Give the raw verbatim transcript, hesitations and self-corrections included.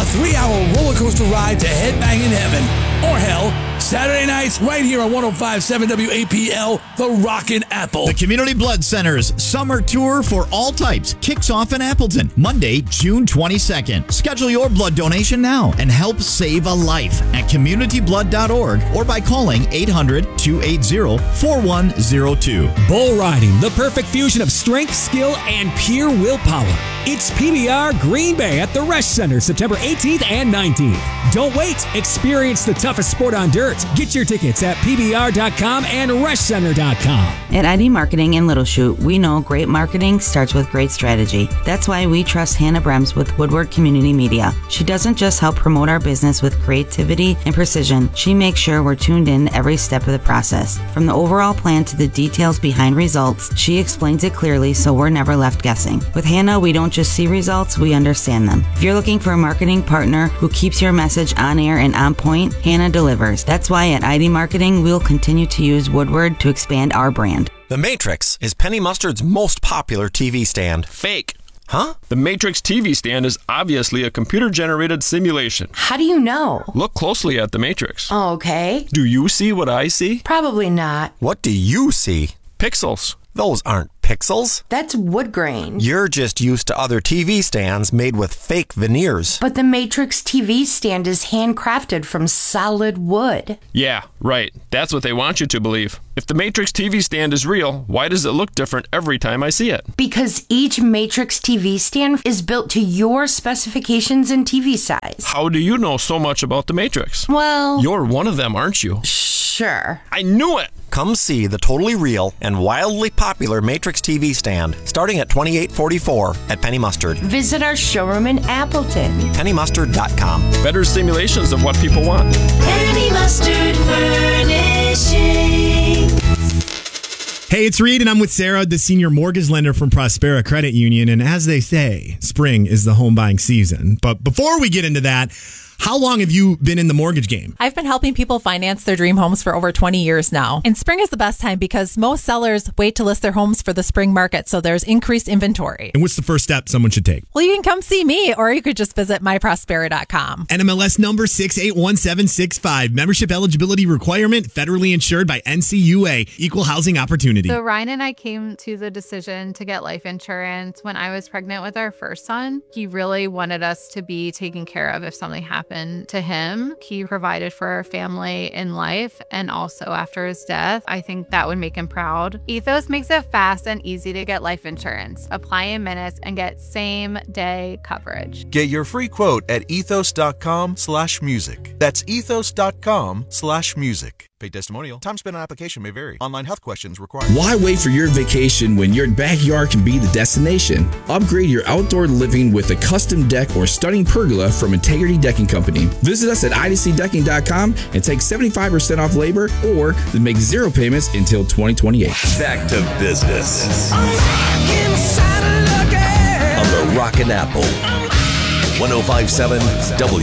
three-hour roller coaster ride to Headbanging Heaven. Or hell, Saturday nights right here on one oh five point seven W A P L, The Rockin' Apple. The Community Blood Center's summer tour for all types kicks off in Appleton Monday, June twenty-second. Schedule your blood donation now and help save a life at community blood dot org or by calling eight hundred, two eight zero, four one zero two. Bull riding, the perfect fusion of strength, skill, and pure willpower. It's P B R Green Bay at the Resch Center, September eighteenth and nineteenth. Don't wait. Experience the toughest sport on dirt. Get your tickets at P B R dot com and resch center dot com. At I D Marketing in Little Chute, we know great marketing starts with great strategy. That's why we trust Hannah Brems with Woodward Community Media. She doesn't just help promote our business with creativity and precision. She makes sure we're tuned in every step of the process. From the overall plan to the details behind results, she explains it clearly so we're never left guessing. With Hannah, we don't just see results, we understand them. If you're looking for a marketing partner who keeps your message on air and on point, Hannah delivers. That's why at I D Marketing, we'll continue to use Woodward to expand our brand. The Matrix is Penny Mustard's most popular T V stand. Fake. Huh? The Matrix T V stand is obviously a computer-generated simulation. How do you know? Look closely at the Matrix. Okay. Do you see what I see? Probably not. What do you see? Pixels. Those aren't pixels. That's wood grain. You're just used to other T V stands made with fake veneers. But the Matrix T V stand is handcrafted from solid wood. Yeah, right. That's what they want you to believe. If the Matrix T V stand is real, why does it look different every time I see it? Because each Matrix T V stand is built to your specifications and T V size. How do you know so much about the Matrix? Well... You're one of them, aren't you? Sure. I knew it! Come see the totally real and wildly popular Matrix T V stand, starting at twenty-eight forty-four at Penny Mustard. Visit our showroom in Appleton. penny mustard dot com. Better simulations of what people want. Penny Mustard Furnishing. Hey, it's Reed, and I'm with Sarah, the senior mortgage lender from Prospera Credit Union. And as they say, spring is the home buying season. But before we get into that, how long have you been in the mortgage game? I've been helping people finance their dream homes for over twenty years now. And spring is the best time because most sellers wait to list their homes for the spring market, so there's increased inventory. And what's the first step someone should take? Well, you can come see me, or you could just visit my prospera dot com. N M L S number six eight one seven six five. Membership eligibility requirement, federally insured by N C U A. Equal housing opportunity. So Ryan and I came to the decision to get life insurance when I was pregnant with our first son. He really wanted us to be taken care of if something happened to him. He provided for our family in life and also after his death. I think that would make him proud. Ethos makes it fast and easy to get life insurance. Apply in minutes and get same day coverage. Get your free quote at ethos dot com slash music. That's ethos dot com slash music. Paid testimonial. Time spent on application may vary. Online health questions required. Why wait for your vacation when your backyard can be the destination? Upgrade your outdoor living with a custom deck or stunning pergola from Integrity Decking Company. Visit us at I D C decking dot com and take seventy-five percent off labor or then make zero payments until twenty twenty-eight. Back to business. On the Rockin' Apple. one oh five point seven W